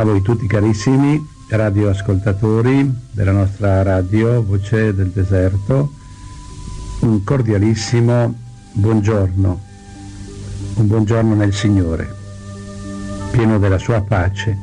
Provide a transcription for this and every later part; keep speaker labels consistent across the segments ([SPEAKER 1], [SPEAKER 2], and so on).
[SPEAKER 1] A voi tutti carissimi radioascoltatori della nostra radio Voce del Deserto, un cordialissimo buongiorno, un buongiorno nel Signore, pieno della sua pace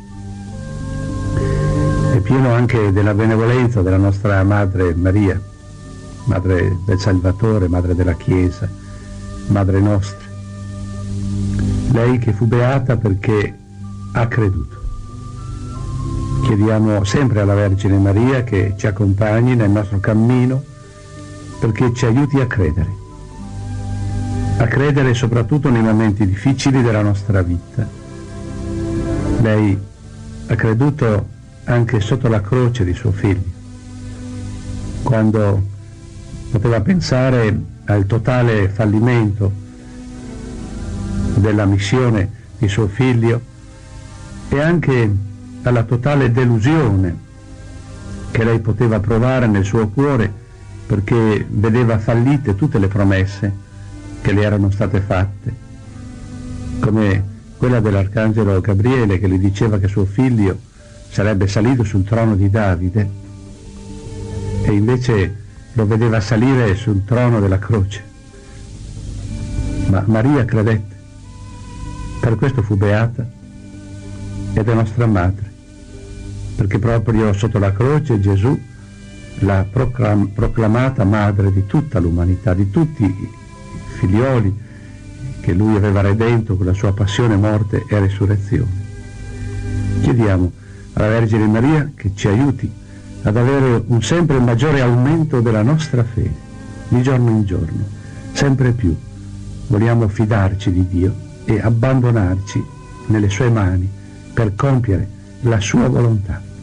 [SPEAKER 1] e pieno anche della benevolenza della nostra Madre Maria, Madre del Salvatore, Madre della Chiesa, Madre nostra. Lei che fu beata perché ha creduto. Chiediamo sempre alla Vergine Maria che ci accompagni nel nostro cammino perché ci aiuti a credere soprattutto nei momenti difficili della nostra vita. Lei ha creduto anche sotto la croce di suo figlio, quando poteva pensare al totale fallimento della missione di suo figlio e anche alla totale delusione che lei poteva provare nel suo cuore perché vedeva fallite tutte le promesse che le erano state fatte, come quella dell'arcangelo Gabriele che le diceva che suo figlio sarebbe salito sul trono di Davide e invece lo vedeva salire sul trono della croce. Ma Maria credette, per questo fu beata ed è nostra madre, perché proprio sotto la croce Gesù l'ha proclamata madre di tutta l'umanità, di tutti i figlioli che lui aveva redento con la sua passione, morte e resurrezione. Chiediamo alla Vergine Maria che ci aiuti ad avere un sempre maggiore aumento della nostra fede, di giorno in giorno, sempre più. Vogliamo fidarci di Dio e abbandonarci nelle sue mani per compiere la sua volontà.